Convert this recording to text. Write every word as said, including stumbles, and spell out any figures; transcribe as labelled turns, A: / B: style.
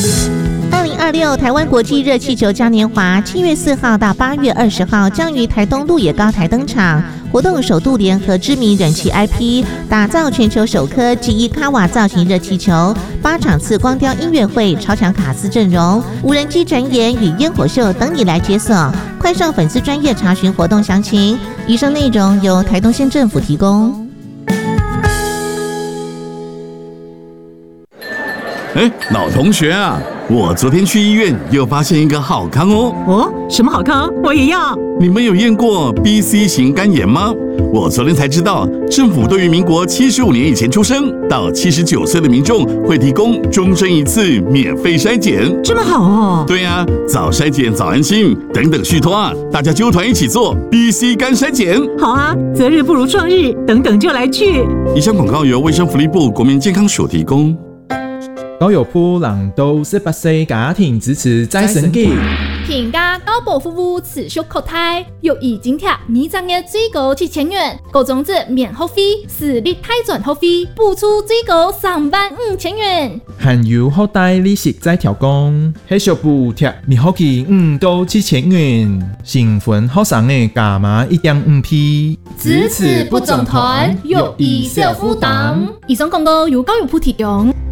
A: 二零二六台湾国际热气球嘉年华七月四号到八月二十号将于台东鹿野高台登场。活动首度联合知名人气 I P， 打造全球首颗 G 一 卡瓦造型热气球，八场次光雕音乐会、超强卡司阵容、无人机展演与烟火秀等你来解锁。快上粉丝专页查询活动详情。以上内容由台东县政府提供。
B: 哎，老同学啊，我昨天去医院又发现一个好康哦。
C: 哦，什么好康？我也要。
B: 你们有验过 B C 型肝炎吗？我昨天才知道，政府对于民国七十五年以前出生到七十九岁的民众会提供终身一次免费筛检。
C: 这么好哦？
B: 对呀、啊，早筛检早安心，等等续托啊，大家揪团一起做 B C 肝筛检。
C: 好啊，择日不如撞日，等等就来去。
B: 以上广告由卫生福利部国民健康署提供。
D: 高友铺朗都十八岁家庭支持再生机，
E: 平价高保服务持续扩大，育儿津贴每张月最高七千元，高中子免学费，私立汰转学费补助最高三万五千元，
D: 含有后代利息再调降，系小补贴免学期五到七千元，新婚学生的加码一点五批，
E: 支持不总团，育儿小负担。以上广告由高友铺提供。